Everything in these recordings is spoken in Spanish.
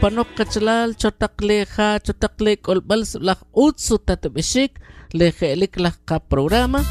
panok kachalal chotakleja chotaklek olbals la utsu tatbishik lejelik la ka programa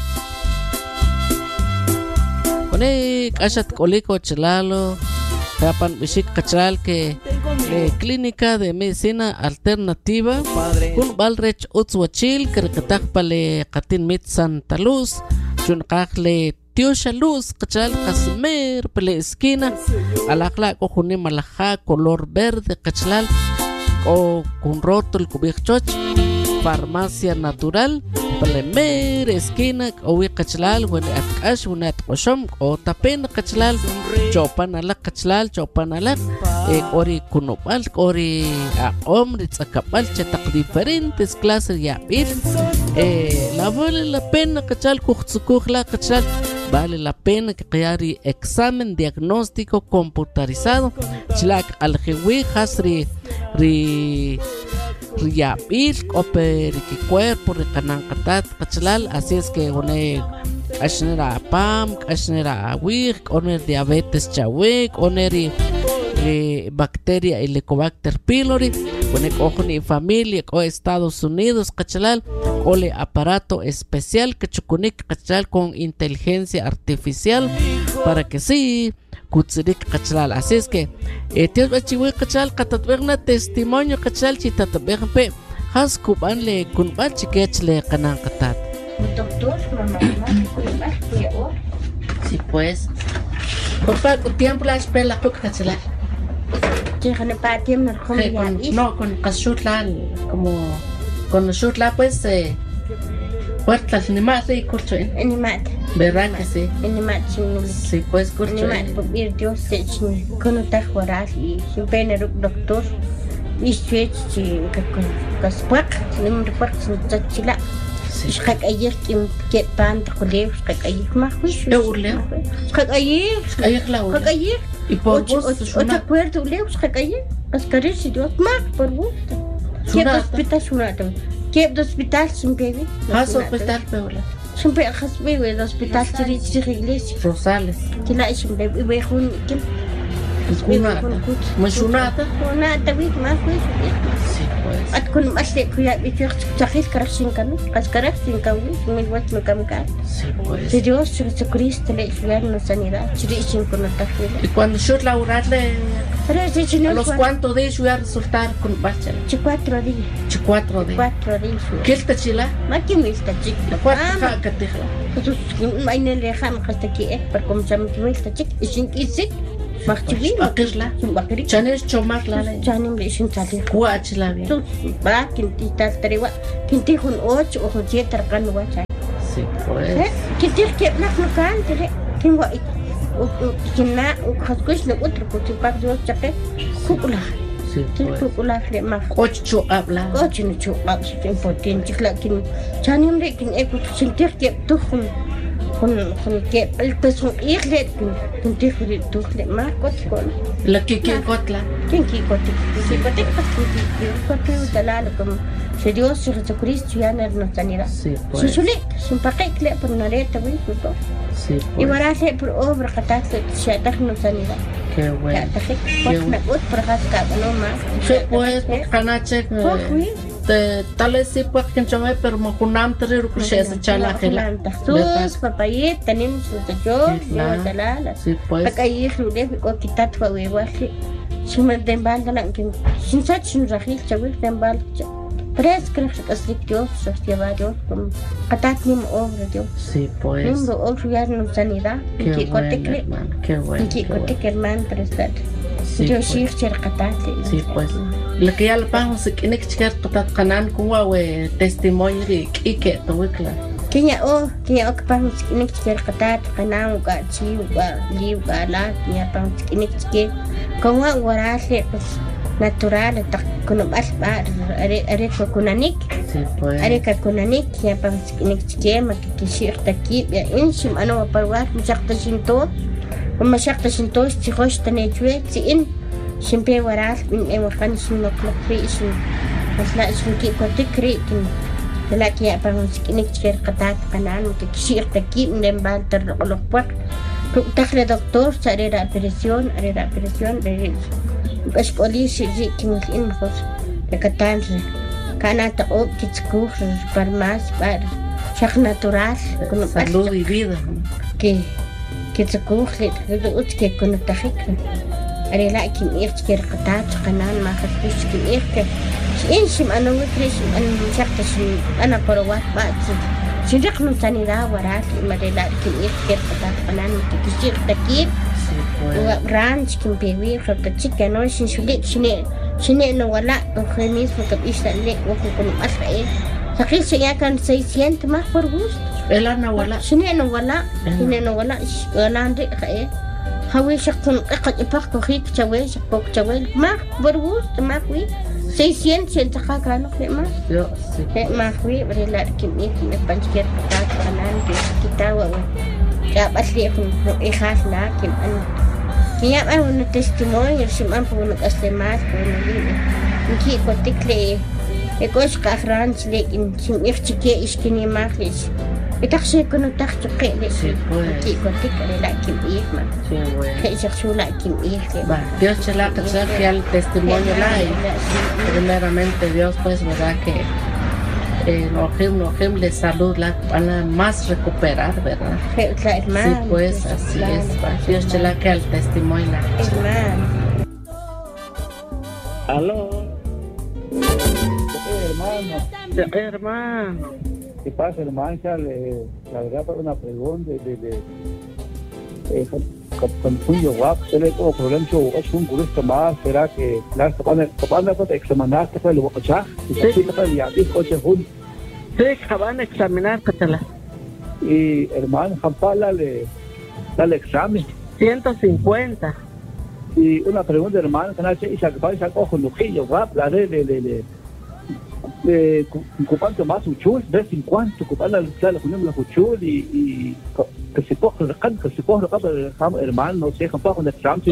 Onek ashat koliko chalalo Kapan bishik kachal que clínica de medicina alternativa kun balrech utzwachil kerkatak pale katin mit Santa Luz chunkakle Tiosha Luz kachal kasmer pele esquina alakla ko juni malaja color verde kachal o kun rótulo kubikchoch farmacia natural pelemer esquina o kachlal wen akash unat qoshom o tapen kachlal chopan ala kachlal chopan ala ori kunopal ori hombre tsakapal chetak diferentes clases ya bir la vale la pena kachal kuxtsukukhla kachal vale la pena que creari examen diagnóstico computarizado chlak aljewi hasri Riabil, oper que cuerpo, recanancatat, cachalal, así es que one ashnera pam, ashnera awig, oner diabetes chawig, oner bacteria Helicobacter pylori, one ojoni familia o Estados Unidos, cachalal, ole aparato especial que chukunik cachalal con inteligencia artificial para que sí Kutzirik kachalal, así es que tíos bachiwi kachal katatberna testimonio kachal chitatabegpe has kubanle kunbal chikechle kanan katat. Doctor, mamá, sí pues. Papá, con tiempo la espera la kachalal. Llegane para tiempo no con kashutla como con shutla pues puertas ni más y curcho ni más. ¿Verdad que sí? Sí, pues curcho. Ir Dios se con ta jurar y siempre doctor y switch con kaspak nim report chila. Schak ayer que pan de colegas schak ayer más juicio. Schak ayer y por vos otra puerta leo schak ayer. Ascarir si Dios más por vos. ¿Qué hospital sunata? ¿Qué hospital sin bebé? Hospital peor. Siempre has vivido en el hospital de iglesia. Rosales. Que la es un bebé viejo que Mashunata. Mashunata big más pues. Sí pues. At kun mas de kuya bitir tsakis karsin kan. Karsin kan mi wat me kam ka. Sí pues. Si Dios Jesucristo le dio la sanidad, sin con esta fe. Y cuando yo laborarle a los cuantos días voy a resultar con bachela. 4 días. 4 días. 4 días. ¿Qué está chila? Ma que me está chic. La cuarta que te jala. Jesús, ma ine le jam hasta aquí para como se me está chic y sin ise. Marchibi, bakirla. Bakiri. Chanes chomar la. Chanim le sin salir. Cuachla bien. Va quinti tal trewa. Quinti con 8 o con 7 arcan guacha. Sí, pues. Quinti que la local te tengo kina khaskush na otro porque para yo chaque cúpula. Sí, pues. Cúpula le más. 8 habla. 8 no chu, es importante que la kin chanim le kin e sentir que tú con que el peso irle con tigre tú le más con la que cotla quién que cote sí cote cote dalal como si Dios Jesucristo ya no sanidad sí pues si chule sin paquete por una letra muy justo sí pues y para hacer por obra catástrofe se no sanidad qué bueno qué bueno por acá no más sí pues canache tal vez sí pues que yo pero me junam tener que se chala gela sus papayet tenemos yo dalala sí pues acá y le o quitar tu huevo si me den banda que sin sach sin rajil chaval den banda Tres creo que es Dios sostiene Dios como ataque obra Dios sí pues no obra no sanidad que cote qué bueno que cote que hermano prestar yo sí cercatate sí pues lo que ya le pagamos que en explicar total canal como testimonio de que todo claro Kenya que pagamos que en cercatate canal ga chi ga li ga la ya pagamos que en explicar como guardarse pues natural con más are kunanik sí pues are kunanik ya pagamos que en explicar que cierta aquí ya inshim ano parwar mashaqta shinto ومشاقة شنتوش تخش تنيجوي تين شنبي ورال من أمريكان شنو كلفي شنو مثلا شنو كي كتكري كن لكن يا بنوش كنيك تشير قطعت قنان وتكشير تكيب من بعد ترقلق Tajle doctor, hará operación, de escolis y quimos de Catán, canata o kitskur, para más, para chak natural, con salud y vida. Que kitskur, que con tajik, hará que me quiere catar, canan, más que me إنشم أنا وكريش أنا مشكتش أنا قروات باتي شجق من سنة ورات مريلا كم يخير قطع قنان متكشير تكير ورانش كم بيوي خبتشيك كانوا شنشليك شنو نولا الخميس وكب إيشتلك وكم أسرائيل تقيل شيء كان سيسينت ما فرغوش إلا نولا شنو نولا ولا عندي خير هاوي شقن قد يبقى خيك تشوي شقوك تشوي ما فرغوش ما كوي 600 taka no kaya mas. Yo sí. Mahwi berila kimi kimi panjir kata kanan kita wa. Ya pasti aku ikhlas lah kim an. Kaya ang testimonyo siman po nag-aslemat po nili. Iki ko tikle. Ekos ka France le in sim ifchike iskini maklis. Itaksi ko no tak chike le. Iki ko tikle la kim ihma. Kaya sula kim ihle. Dios chala que al testimonio la primeramente Dios pues verdad que Nojem de salud la van a más recuperar, ¿verdad? Sí, pues así es. Dios chala que al testimonio la. Aló. Hermano. ¿Qué pasa, hermano? La verdad para una pregunta con tuyo guapo, se le como problema yo es un curioso más, será que las cabana para examinar te fue lo bocha, y sí te fue ya dijo que un sí cabana examinar catala. Y hermano, jampala le dale examen 150. Y una pregunta, hermano, que nace y se acaba de ojo lujillo guapo, la de ocupando más uchul, de 50, ocupando la unión la uchul y que se coge hermano, no sé, un poco de Trump.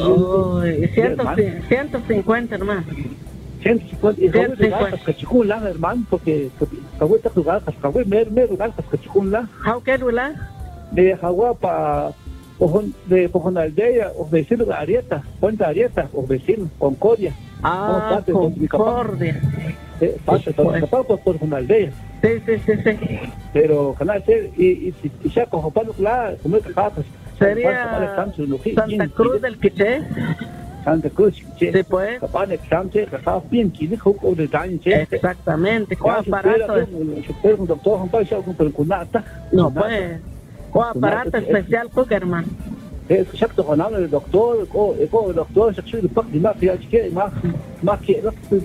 150, hermano. 150, y que chicun la, hermano, porque Hawái está jugando, Hawái me lugar que chicun la. ¿How que lugar? De Hawái para de Aldea, o vecino de Arieta, Puente Arieta, o vecino, Concordia. Ah, Concordia. Pasa por una aldea. Sí. Pero canal y ya con Juan la como que capas. Sería Santa Cruz del Quiché. Santa Cruz, sí, pues. Capaz examen, capaz bien que dijo de daño. Exactamente. ¿Cuál aparato? Un doctor Juan Pablo ya con cunata. No, pues. ¿Cuál aparato especial, hermano? شفت غنام الدكتور اكو الدكتور شخصي الفقد ما في اشكال ما في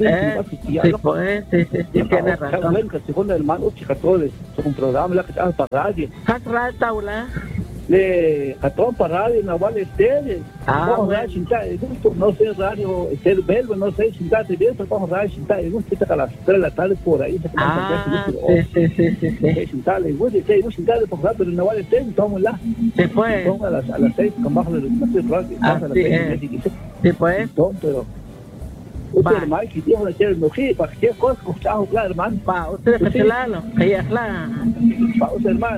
tiene razón. Que según el man uchi catores un programa la que está para radio taula le catón para radio na vale este no sé radio este belgo no sé sin tal de eso vamos a sin tal un que a las 3 de la tarde por ahí sí sin tal igual de sin tal por radio na vale este tomamos la se fue a las 6 con bajo de sí pues pero usted hermano que dijo de ser mujer para que cosas escuchado claro hermano pa usted pachalalo que es la pa usted hermano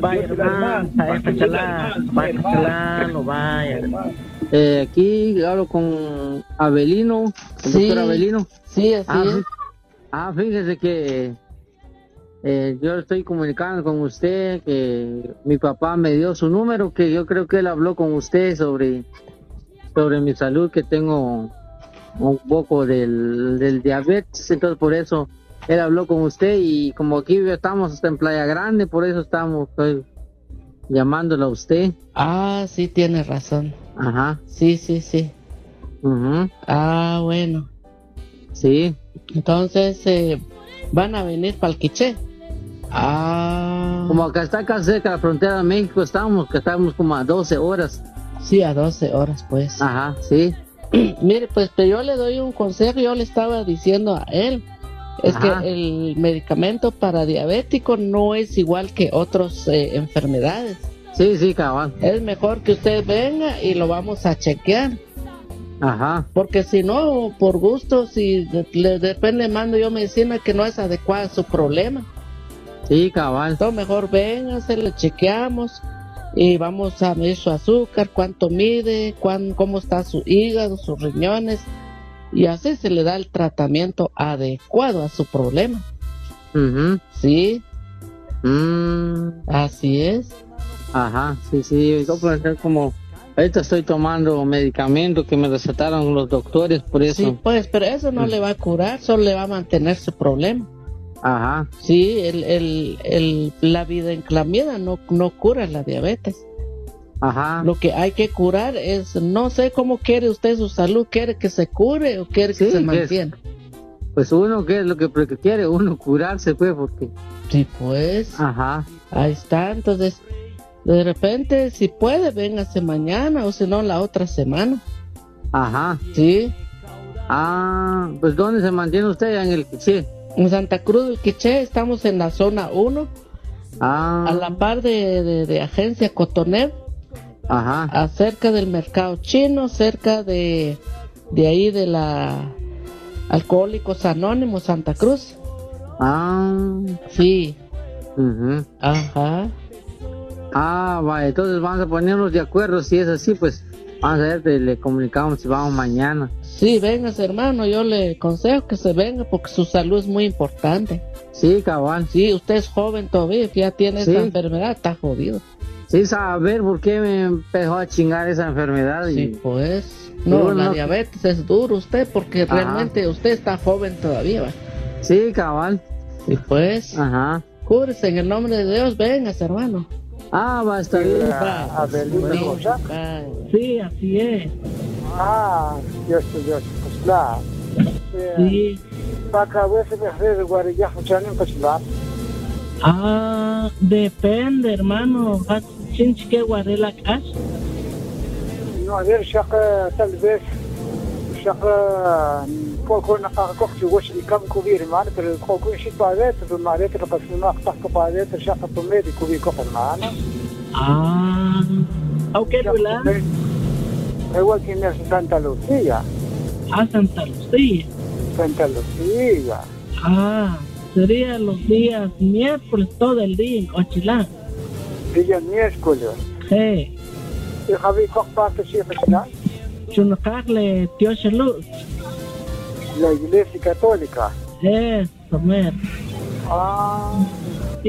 pachalalo vaya aquí hablo con Abelino, el doctor Abelino. Sí, así es. Fíjese que yo estoy comunicando con usted que mi papá me dio su número, que yo creo que él habló con usted sobre mi salud, que tengo un poco del diabetes, entonces por eso él habló con usted y como aquí estamos en Playa Grande, por eso estoy llamándolo a usted. Sí, tiene razón. Ajá. Sí. Uh-huh. Bueno. Sí. Entonces, ¿van a venir para el Quiché? Como acá está acá cerca de la frontera de México, estamos como a 12 horas. Sí, a 12 horas, pues. Ajá, sí. Mire, pues yo le doy un consejo, yo le estaba diciendo a él, es que el medicamento para diabético no es igual que otras enfermedades. Sí, cabal. Es mejor que usted venga y lo vamos a chequear. Ajá. Porque si no, por gusto, si depende mando yo medicina que no es adecuada a su problema. Sí, cabal. Entonces mejor venga, se le chequeamos y vamos a medir su azúcar, cuánto mide, cómo está su hígado, sus riñones, y así se le da el tratamiento adecuado a su problema. Sí. Así es. Ajá, sí, yo puedo ser como... Ahorita estoy tomando medicamento que me recetaron los doctores, por eso. Sí, pues, pero eso no le va a curar, solo le va a mantener su problema. Ajá. Sí, la videnclamida no cura la diabetes. Ajá. Lo que hay que curar es, no sé cómo quiere usted su salud, ¿quiere que se cure o quiere que se mantenga? Pues uno, ¿qué es lo que quiere? Uno curarse, pues, porque... Sí, pues. Ajá. Ahí está, entonces... De repente, si puede, véngase mañana o si no, la otra semana. Ajá. Sí. Ah, pues ¿dónde se mantiene usted? En el Quiché. En Santa Cruz del Quiché, estamos en la zona 1. A la par de Agencia Cotoner. Ajá. Cerca del mercado chino, cerca de ahí de la Alcohólicos Anónimos Santa Cruz. Sí. Ajá. Vale, entonces vamos a ponernos de acuerdo, si es así, pues vamos a ver, le comunicamos si vamos mañana. Sí, véngase, hermano, yo le aconsejo que se venga porque su salud es muy importante. Sí, cabal. Sí, usted es joven todavía, ya tiene esa enfermedad, está jodido. Sí, saber por qué me empezó a chingar esa enfermedad. Sí, pues, la diabetes es duro usted porque realmente usted está joven todavía, ¿va? Sí, cabal. Sí, pues. Ajá. Cúrese en el nombre de Dios, véngase, hermano. Va a estar bien. Sí, así es. Dios, pues claro. Sí. Depende, hermano. ¿Tienes que guardar la casa? No, a ver, tal vez, poco وش كم كبير معنا في الكوكو شيء بعدين في المعرفة تقسمنا أخطأ بعدين تشاف في الميدي كبير كفر معنا. أو كده ولا؟ هو كنا في سانتا لوسيا. Santa Lucía. Santa Lucía. Sería los días miércoles todo el día en Cochilán. Día miércoles. Sí. ¿Y Javi parte sí Cochilán? Chunacarle Dios Luz. La Iglesia Católica. Eso, mer. Sí,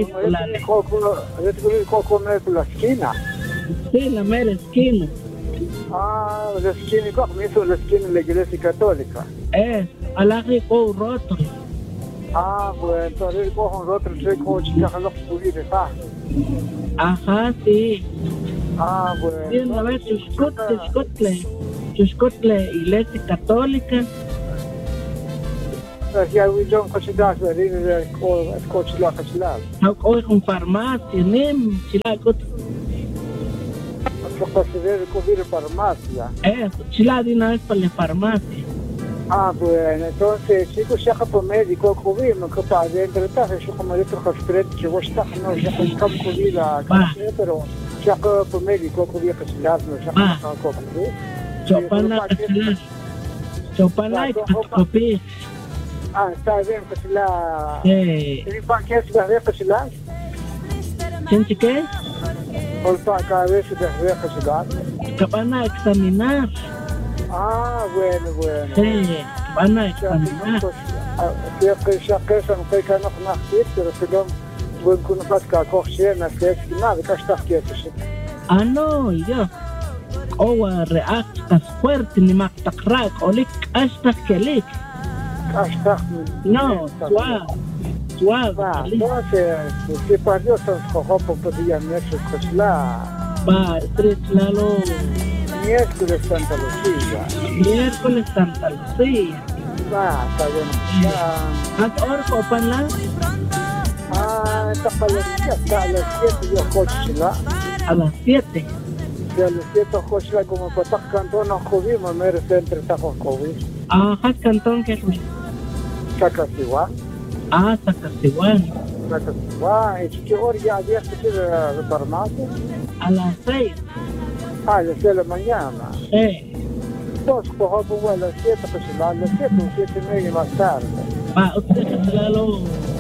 la esquina. Sí, la mera esquina. La esquina, ¿cómo hizo la esquina de la Iglesia Católica? Al arriba roto. Bueno, entonces cojo un roto, entonces como chicas a los que Ajá, sí. Bueno. Sí, a ver, Chuscotle, Iglesia Católica. Ya we don't consider the Coachella. Hoy con farmacia, nem, chilagot. Consider cubrir farmacia. Chila de una vez para la farmacia. Bueno, entonces, chicos, ya por médico cubrir, no que para adentro está, yo como de otro hospital que vos estás, no, ya con campo cubrir la casa, pero ya por médico cubrir que se las, no, ya con cubrir. Chopana y copia. Está bien, pues la... Sí. ¿Qué es la vez la? ¿Gente qué? Por cada vez se deja que se da. Que van a examinar. Bueno. Sí, van a examinar. Ya que son que no conocen, pero que no buen conocer que coger na que nada que está aquí. No, yo. O reactas fuerte ni mactacrac, o lick hasta que lick. No, suave. Entonces, si para Dios se escogió por día miércoles la... Claro. Miércoles Santa Lucía. Está bien. ¿Ahora copan la? Está para a las 7 yo Cochila. A las 7. A las 7 Cochila como para cantón no jodimos, merece entre tajos COVID. Cantón que es Sacasiwan. Sacasiwan. ¿Y qué hora ya había que ir a la farmacia? A las 6. A las 6 de la mañana. Sí. Entonces, cojo a las 7, pues a las 7 o 7:30 más tarde. Usted se